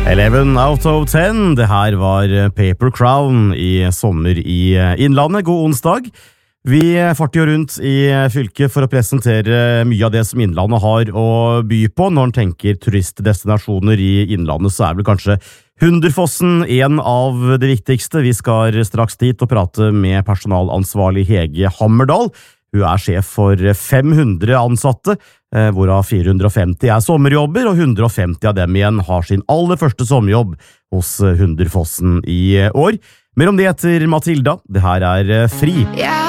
11 out of 10, det her var Paper Crown i Sommer i Innlandet. God onsdag. Vi farter jo rundt i fylket for å presentere mye av det som Innlandet har å by på. Når en tenker turistdestinasjoner i Innlandet, så vel kanskje Hunderfossen en av det viktigste. Vi skal straks dit og prate med personalansvarlig Hege Hammerdal. Hun sjef for 500 ansatte, hvorav 450 sommerjobber, og 150 av dem igjen har sin aller første sommerjobb hos Hunderfossen i år. Mer om det etter Matilda. Det her Fri.